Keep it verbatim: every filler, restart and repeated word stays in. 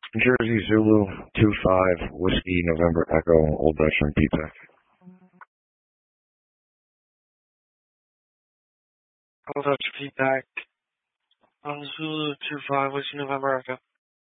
Jersey Zulu two five Whiskey November Echo Old Dutchman P PAC. Old Dutch P PAC. Um, Zulu two five Whiskey November Echo.